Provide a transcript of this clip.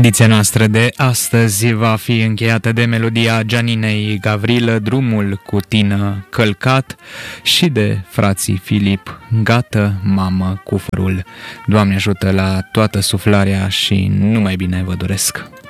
Ediția noastră de astăzi va fi încheiată de melodia Gianinei Gavrilă, Drumul cu tine călcat, și de frații Filip, Gată, mamă, cufărul. Doamne ajută la toată suflarea și numai bine vă doresc!